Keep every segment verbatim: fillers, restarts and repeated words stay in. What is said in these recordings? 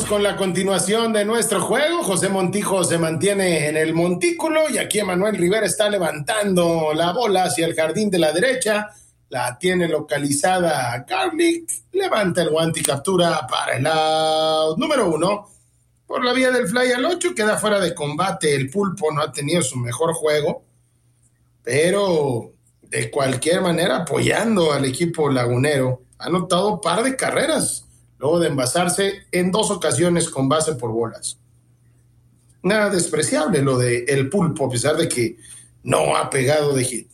con la continuación de nuestro juego. José Montijo se mantiene en el montículo y aquí Emanuel Rivera está levantando la bola hacia el jardín de la derecha. La tiene localizada Garlic. Levanta el guante y captura para el out número uno. Por la vía del fly al ocho, queda fuera de combate. El Pulpo no ha tenido su mejor juego, pero de cualquier manera apoyando al equipo lagunero. Ha anotado un par de carreras, luego de envasarse en dos ocasiones con base por bolas. Nada despreciable lo de el Pulpo, a pesar de que no ha pegado de hit.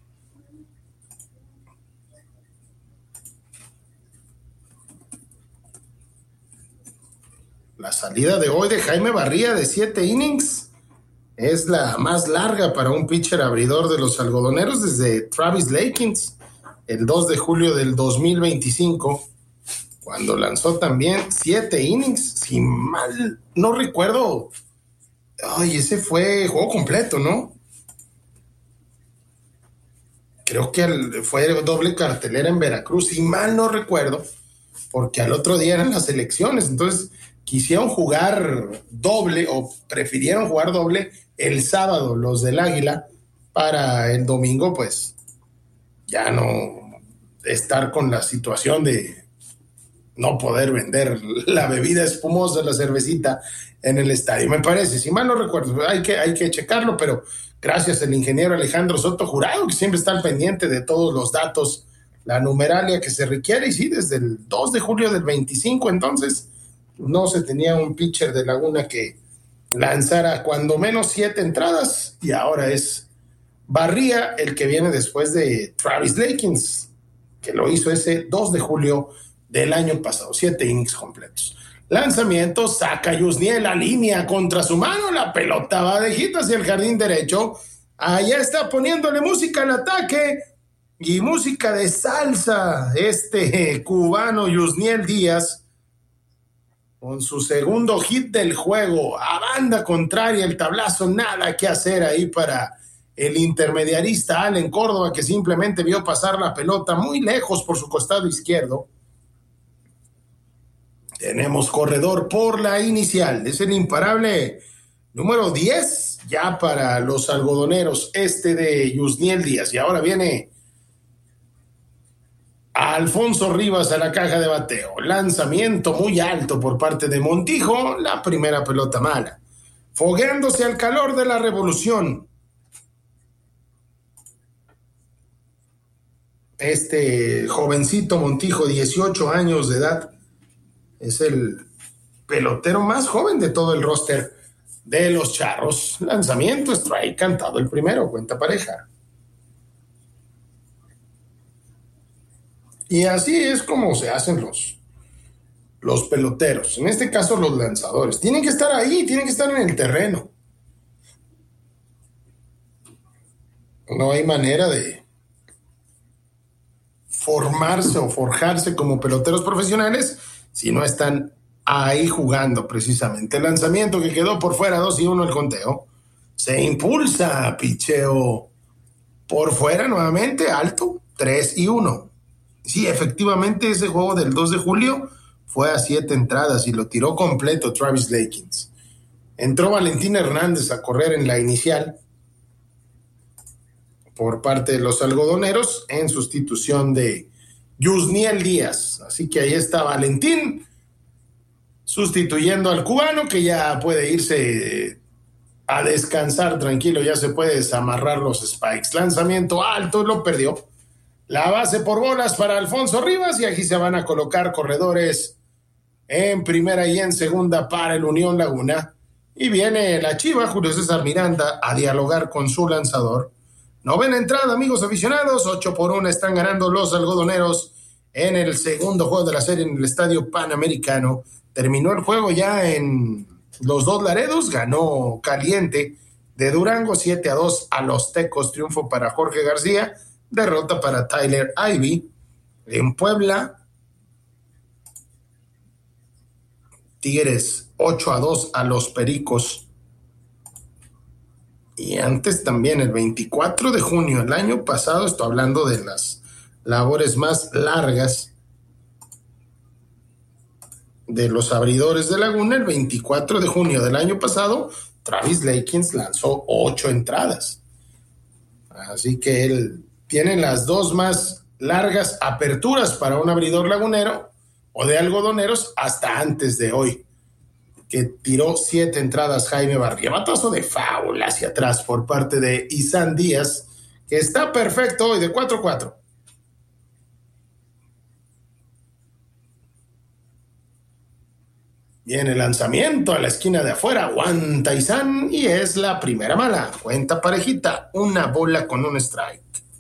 La salida de hoy de Jaime Barría de siete innings es la más larga para un pitcher abridor de los algodoneros desde Travis Lakins, el dos de julio del dos mil veinticinco, cuando lanzó también siete innings. Si mal no recuerdo, ay, ese fue juego completo, ¿no? Creo que fue doble cartelera en Veracruz, si mal no recuerdo, porque al otro día eran las elecciones, entonces quisieron jugar doble o prefirieron jugar doble el sábado los del Águila para el domingo, pues ya no estar con la situación de no poder vender la bebida espumosa, la cervecita en el estadio, me parece, si mal no recuerdo, hay que, hay que checarlo, pero gracias al ingeniero Alejandro Soto Jurado, que siempre está al pendiente de todos los datos, la numeralia que se requiere, y sí, desde el dos de julio del veinticinco, entonces no se tenía un pitcher de Laguna que lanzara cuando menos siete entradas, y ahora es Barría el que viene después de Travis Lakins, que lo hizo ese dos de julio del año pasado, siete innings completos. Lanzamiento, saca Yusniel la línea contra su mano, la pelota va de hit hacia el jardín derecho, allá está poniéndole música al ataque, y música de salsa, este cubano Yusniel Díaz, con su segundo hit del juego, a banda contraria, el tablazo, nada que hacer ahí para el intermediarista Allen Córdoba, que simplemente vio pasar la pelota muy lejos por su costado izquierdo. Tenemos corredor por la inicial, es el imparable número diez, ya para los algodoneros, este de Yusniel Díaz, y ahora viene Alfonso Rivas a la caja de bateo. Lanzamiento muy alto por parte de Montijo, la primera pelota mala. Fogueándose al calor de la revolución. Este jovencito Montijo, dieciocho años de edad, es el pelotero más joven de todo el roster de los Charros. Lanzamiento, strike cantado el primero, cuenta pareja. Y así es como se hacen los, los peloteros, en este caso los lanzadores. Tienen que estar ahí, tienen que estar en el terreno. No hay manera de formarse o forjarse como peloteros profesionales si no están ahí jugando precisamente. El lanzamiento que quedó por fuera, dos y uno el conteo. Se impulsa, picheo por fuera nuevamente, alto, tres y uno. Sí, efectivamente ese juego del dos de julio fue a siete entradas y lo tiró completo Travis Lakins. Entró Valentín Hernández a correr en la inicial por parte de los algodoneros en sustitución de Yusniel Díaz. Así que ahí está Valentín sustituyendo al cubano, que ya puede irse a descansar tranquilo, ya se puede desamarrar los spikes. Lanzamiento alto, lo perdió. La base por bolas para Alfonso Rivas, y aquí se van a colocar corredores en primera y en segunda para el Unión Laguna. Y viene la Chiva, Julio César Miranda, a dialogar con su lanzador. Novena entrada, amigos aficionados, ocho por uno están ganando los algodoneros en el segundo juego de la serie en el Estadio Panamericano. Terminó el juego ya en los dos Laredos, ganó caliente de Durango siete a dos a los Tecos, triunfo para Jorge García. Derrota para Tyler Ivey. En Puebla, Tigres ocho a dos a los Pericos. Y antes también, el veinticuatro de junio del año pasado, estoy hablando de las labores más largas de los abridores de Laguna, el veinticuatro de junio del año pasado, Travis Lakins lanzó ocho entradas. Así que él tiene las dos más largas aperturas para un abridor lagunero o de algodoneros hasta antes de hoy, que tiró siete entradas Jaime Barría. Batazo de foul hacia atrás por parte de Isan Díaz, que está perfecto hoy de cuatro cuatro. Viene el lanzamiento a la esquina de afuera, aguanta Isan y es la primera mala. Cuenta parejita, una bola con un strike.